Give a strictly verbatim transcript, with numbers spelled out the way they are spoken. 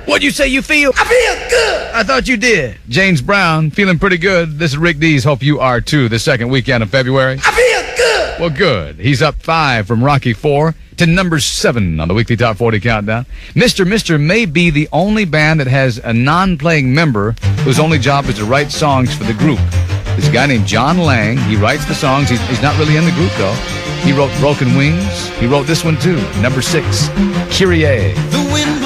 What'd you say you feel? I feel good. I thought you did. James Brown, feeling pretty good. This is Rick Dees. Hope you are too. The second weekend of February. I feel good. Well, good. He's up five from Rocky four to number seven on the weekly Top forty countdown. Mister Mister may be the only band that has a non-playing member whose only job is to write songs for the group. There's a guy named John Lang. He writes the songs. He's, he's not really in the group, though. He wrote Broken Wings. He wrote this one, too, number six, Kyrie.